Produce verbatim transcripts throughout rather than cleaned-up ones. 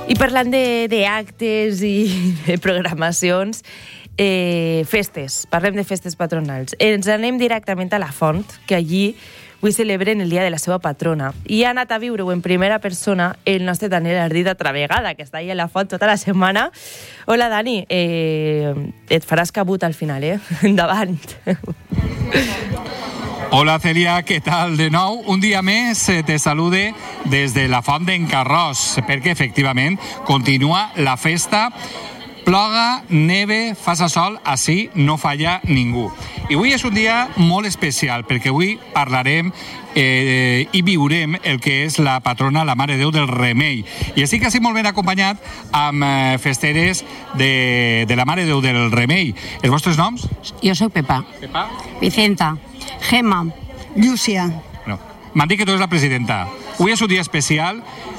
I parlant d'actes i de programacions, eh, festes, parlem de festes patronals. Ens anem directament a la Font, que allí avui celebren el dia de la seva patrona. I ha anat a viure-ho en primera persona el nostre Daniel Ardit altra vegada, que està allà a la Font tota la setmana. Hola, Dani. Eh, et faràs cabut al final, eh? Endavant. Hola, Celia, què tal de nou? Un dia més te salude des de la Font d'en Carròs, perquè efectivament continua la festa. Ploga, neve, faça sol, així no falla ningú. I avui és un dia molt especial, perquè avui parlarem eh, i viurem el que és la patrona, la Mare de Déu del Remei. I estic així molt ben acompanyat amb eh, festeres de, de la Mare de Déu del Remei. Els vostres noms? Jo soc Pepa. Pepa? Vicenta. Gemma. Llúcia. No. M'han dit que tu ets la presidenta. Avui és un dia especial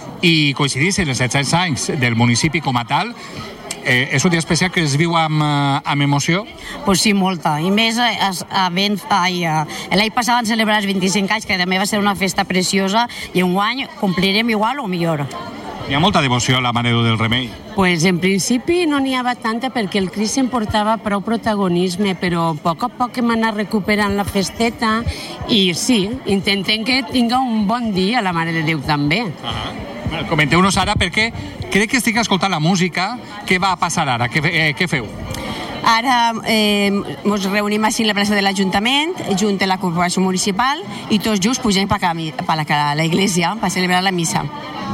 i coincidís en els set-cents anys del municipi com a tal. Eh, és un dia especial que es viu amb, amb emoció? Pues sí, molta. I més, l'any passat van celebrar els vint-i-cinc anys, que també va ser una festa preciosa, i enguany complirem igual o millor. Hi ha molta devoció a la Mare de Déu del Remei. Pues en principi no n'hi havia tanta perquè el Cris em portava prou protagonisme, però a poc a poc hem anat recuperant la festeta i sí, intentem que tinga un bon dia la Mare de Déu també. Uh-huh. Comenteu-nos ara perquè crec que estic escoltant la música. Què va passar ara? Què, eh, què feu? Ara eh, ens reunim així a la plaça de l'Ajuntament, junt a la Corporació Municipal, i tots just pugem per a la iglesia per celebrar la missa.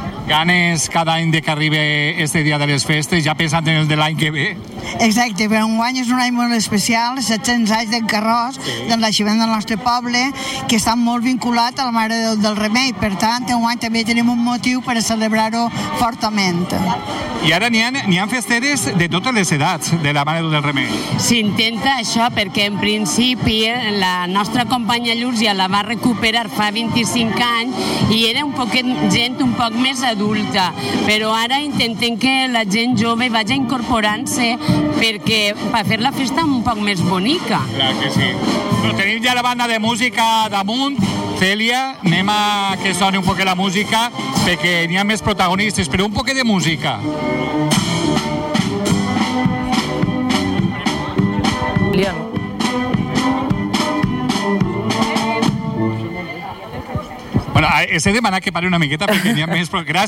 Ganes cada any de que arribi este dia de les festes, ja pensant en el de l'any que ve? Exacte, però enguany és un any molt especial, set-cents anys d'en Carròs, sí, del naixement del nostre poble, que està molt vinculat a la Mare de Déu del Remei. Per tant, enguany també tenim un motiu per a celebrar-ho fortament. I ara n'hi ha, n'hi ha festeres de totes les edats de la Mare de Déu del Remei. S'intenta això perquè en principi la nostra companya Llúcia la va recuperar fa vint-i-cinc anys i era un poquet gent un poc més adulta, però ara intentem que la gent jove vagi incorporant-se perquè per fer la festa un poc més bonica. Clar que sí. Però tenim ja la banda de música damunt. Cèlia, anem a que soni un poc la música perquè n'hi ha més protagonistes, però un poc de música. Liam. Bueno, he de demanar que pari una miqueta perquè n'hi ha més... Gràcies.